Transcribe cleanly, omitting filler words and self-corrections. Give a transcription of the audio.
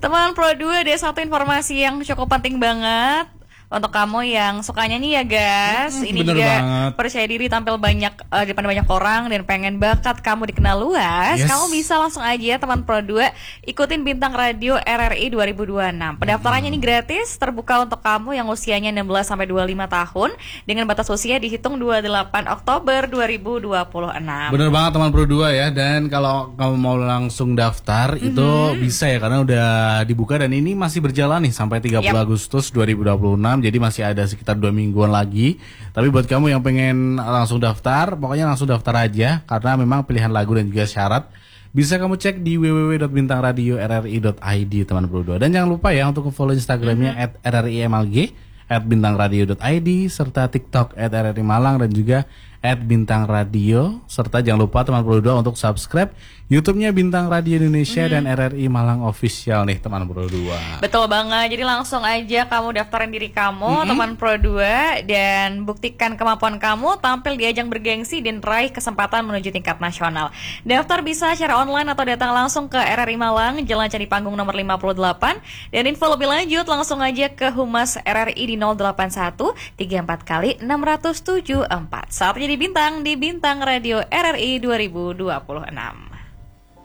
Teman Pro 2, ada satu informasi yang cukup penting banget untuk kamu yang sukanya nih ya guys. Ini bener juga banget. percaya diri tampil banyak di depan banyak orang dan pengen bakat kamu dikenal luas. Yes. Kamu bisa langsung aja teman Pro 2 ikutin Bintang Radio RRI 2026. Pendaftarannya ini gratis, terbuka untuk kamu yang usianya 16 sampai 25 tahun dengan batas usia dihitung 28 Oktober 2026. Bener banget teman Pro 2 ya. Dan kalau kamu mau langsung daftar itu bisa ya, karena udah dibuka dan ini masih berjalan nih sampai 30 Yap. Agustus 2026. Jadi masih ada sekitar 2 mingguan lagi. Tapi buat kamu yang pengen langsung daftar, pokoknya langsung daftar aja, karena memang pilihan lagu dan juga syarat bisa kamu cek di www.bintangradio.rri.id teman Pro 2. Dan jangan lupa ya untuk follow Instagramnya @rrimlg, @bintangradio.id, serta TikTok @rrimalang dan juga @bintangradio. Serta jangan lupa teman Pro 2 untuk subscribe YouTube-nya Bintang Radio Indonesia dan RRI Malang Official nih teman Pro 2. Betul banget, jadi langsung aja kamu daftarin diri kamu teman Pro 2 dan buktikan kemampuan kamu tampil di ajang bergengsi dan raih kesempatan menuju tingkat nasional. Daftar bisa secara online atau datang langsung ke RRI Malang, Jalan Candi Panggung nomor 58. Dan info lebih lanjut langsung aja ke Humas RRI di 081 34 kali 674. Saatnya di Bintang Radio RRI 2026.